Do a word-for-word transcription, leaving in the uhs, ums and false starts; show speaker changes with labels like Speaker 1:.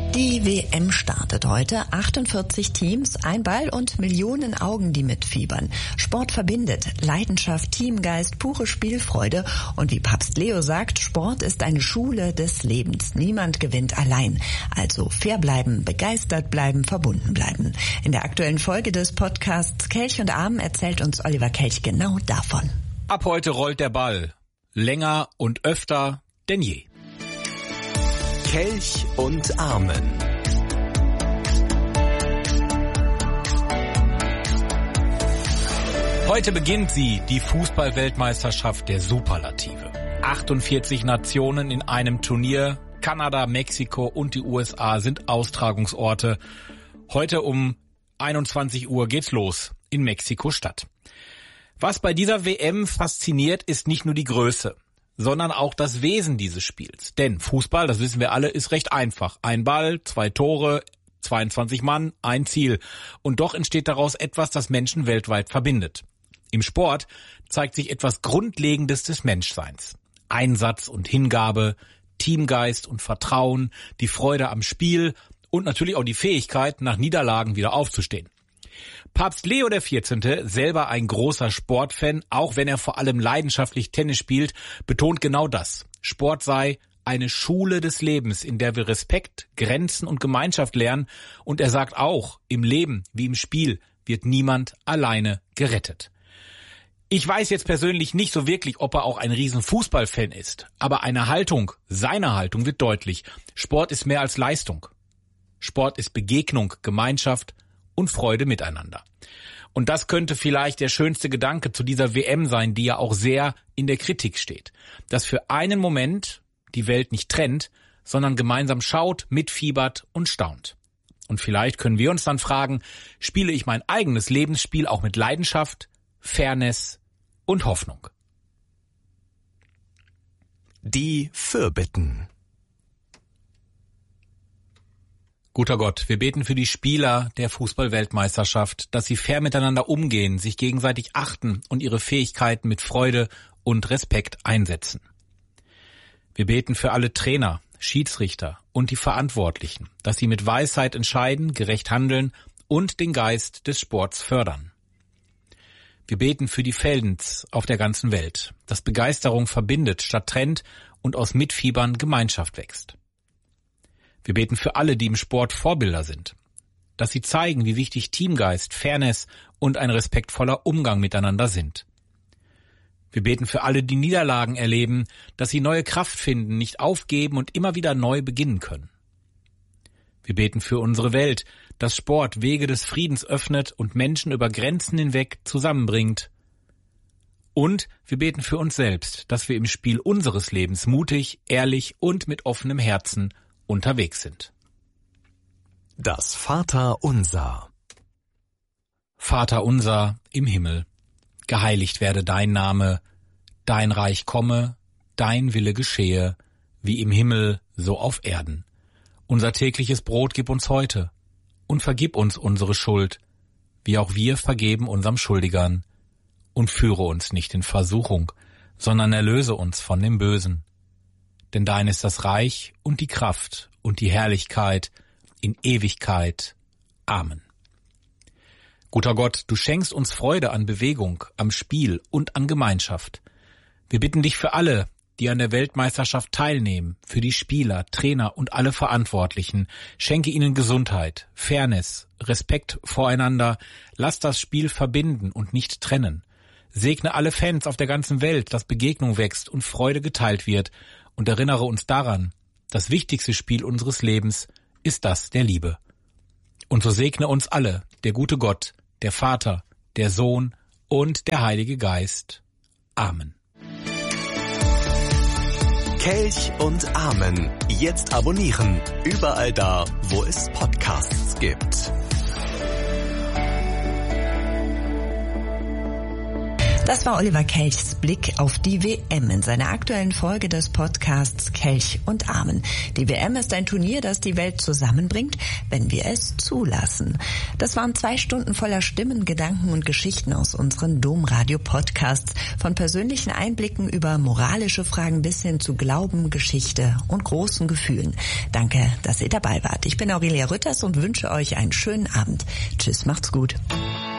Speaker 1: Die W M startet heute. achtundvierzig Teams, ein Ball und Millionen Augen, die mitfiebern. Sport verbindet. Leidenschaft, Teamgeist, pure Spielfreude. Und wie Papst Leo sagt, Sport ist eine Schule des Lebens. Niemand gewinnt allein. Also fair bleiben, begeistert bleiben, verbunden bleiben. In der aktuellen Folge des Podcasts Kelch und Arm erzählt uns Oliver Kelch genau davon.
Speaker 2: Ab heute rollt der Ball. Länger und öfter denn je.
Speaker 3: Kelch und Armen.
Speaker 2: Heute beginnt sie, die Fußball-Weltmeisterschaft der Superlative. achtundvierzig Nationen in einem Turnier. Kanada, Mexiko und die U S A sind Austragungsorte. Heute um einundzwanzig Uhr geht's los in Mexiko-Stadt. Was bei dieser W M fasziniert, ist nicht nur die Größe, sondern auch das Wesen dieses Spiels. Denn Fußball, das wissen wir alle, ist recht einfach. Ein Ball, zwei Tore, zweiundzwanzig Mann, ein Ziel. Und doch entsteht daraus etwas, das Menschen weltweit verbindet. Im Sport zeigt sich etwas Grundlegendes des Menschseins. Einsatz und Hingabe, Teamgeist und Vertrauen, die Freude am Spiel und natürlich auch die Fähigkeit, nach Niederlagen wieder aufzustehen. Papst Leo der vierzehnte, selber ein großer Sportfan, auch wenn er vor allem leidenschaftlich Tennis spielt, betont genau das. Sport sei eine Schule des Lebens, in der wir Respekt, Grenzen und Gemeinschaft lernen. Und er sagt auch, im Leben wie im Spiel wird niemand alleine gerettet. Ich weiß jetzt persönlich nicht so wirklich, ob er auch ein riesen Fußballfan ist. Aber eine Haltung, seine Haltung wird deutlich. Sport ist mehr als Leistung. Sport ist Begegnung, Gemeinschaft und Freude miteinander. Und das könnte vielleicht der schönste Gedanke zu dieser W M sein, die ja auch sehr in der Kritik steht. Dass für einen Moment die Welt nicht trennt, sondern gemeinsam schaut, mitfiebert und staunt. Und vielleicht können wir uns dann fragen, spiele ich mein eigenes Lebensspiel auch mit Leidenschaft, Fairness und Hoffnung?
Speaker 3: Die Fürbitten.
Speaker 2: Guter Gott, wir beten für die Spieler der Fußball-Weltmeisterschaft, dass sie fair miteinander umgehen, sich gegenseitig achten und ihre Fähigkeiten mit Freude und Respekt einsetzen. Wir beten für alle Trainer, Schiedsrichter und die Verantwortlichen, dass sie mit Weisheit entscheiden, gerecht handeln und den Geist des Sports fördern. Wir beten für die Fans auf der ganzen Welt, dass Begeisterung verbindet statt trennt und aus Mitfiebern Gemeinschaft wächst. Wir beten für alle, die im Sport Vorbilder sind, dass sie zeigen, wie wichtig Teamgeist, Fairness und ein respektvoller Umgang miteinander sind. Wir beten für alle, die Niederlagen erleben, dass sie neue Kraft finden, nicht aufgeben und immer wieder neu beginnen können. Wir beten für unsere Welt, dass Sport Wege des Friedens öffnet und Menschen über Grenzen hinweg zusammenbringt. Und wir beten für uns selbst, dass wir im Spiel unseres Lebens mutig, ehrlich und mit offenem Herzen unterwegs sind.
Speaker 3: Das Vaterunser.
Speaker 2: Vater unser im Himmel, geheiligt werde dein Name, dein Reich komme, dein Wille geschehe, wie im Himmel, so auf Erden. Unser tägliches Brot gib uns heute und vergib uns unsere Schuld, wie auch wir vergeben unserem Schuldigern. Und führe uns nicht in Versuchung, sondern erlöse uns von dem Bösen. Denn dein ist das Reich und die Kraft und die Herrlichkeit in Ewigkeit. Amen. Guter Gott, du schenkst uns Freude an Bewegung, am Spiel und an Gemeinschaft. Wir bitten dich für alle, die an der Weltmeisterschaft teilnehmen, für die Spieler, Trainer und alle Verantwortlichen. Schenke ihnen Gesundheit, Fairness, Respekt voreinander. Lass das Spiel verbinden und nicht trennen. Segne alle Fans auf der ganzen Welt, dass Begegnung wächst und Freude geteilt wird. Und erinnere uns daran, das wichtigste Spiel unseres Lebens ist das der Liebe. Und so segne uns alle, der gute Gott, der Vater, der Sohn und der Heilige Geist. Amen.
Speaker 3: Kelch und Armen. Jetzt abonnieren. Überall da, wo es Podcasts gibt.
Speaker 1: Das war Oliver Kelchs Blick auf die W M in seiner aktuellen Folge des Podcasts Kelch und Amen. Die W M ist ein Turnier, das die Welt zusammenbringt, wenn wir es zulassen. Das waren zwei Stunden voller Stimmen, Gedanken und Geschichten aus unseren Domradio-Podcasts. Von persönlichen Einblicken über moralische Fragen bis hin zu Glauben, Geschichte und großen Gefühlen. Danke, dass ihr dabei wart. Ich bin Aurelia Rütters und wünsche euch einen schönen Abend. Tschüss, macht's gut.